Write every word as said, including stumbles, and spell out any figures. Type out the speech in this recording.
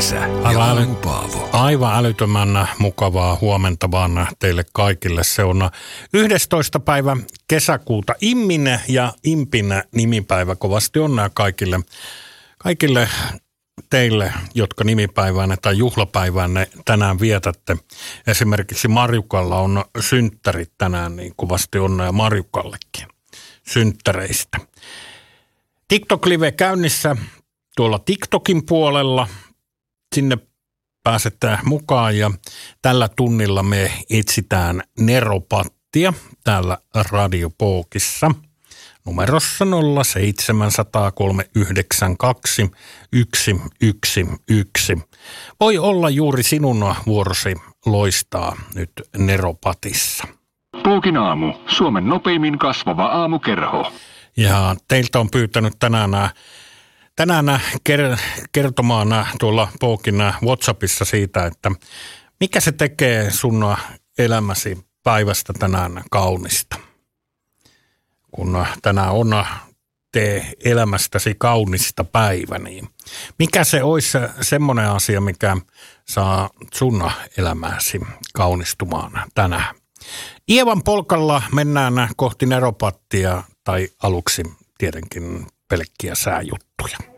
kesä ja Aivan, äly, Paavo. aivan älyttömän mukavaa huomenta vaan teille kaikille. Se on yhdestoista päivä kesäkuuta. Immin ja Impin nimipäivä kovasti onnea kaikille, kaikille teille, jotka nimipäivänne tai juhlapäivänne tänään vietätte. Esimerkiksi Marjukalla on synttärit tänään, niin kovasti onnea Marjukallekin synttäreistä. TikTok-live käynnissä tuolla TikTokin puolella. Sinne pääsette mukaan ja tällä tunnilla me etsitään neropattia täällä Radio Pookissa. Numerossa nolla seitsemän nolla nolla kolme yhdeksän kaksi yksi yksi yksi. Voi olla juuri sinun vuorosi loistaa nyt neropatissa. Pookin aamu. Suomen nopeimmin kasvava aamukerho. Ja teiltä on pyytänyt tänään, tänään kertomaan tuolla Pookin WhatsAppissa siitä, että mikä se tekee sun elämäsi päivästä tänään kaunista. Kun tänään on tee elämästäsi kaunista päivä, niin mikä se olisi semmoinen asia, mikä saa sun elämääsi kaunistumaan tänään? Ievan polkalla mennään kohti neropattia tai aluksi tietenkin pelkkiä sääjuttuja.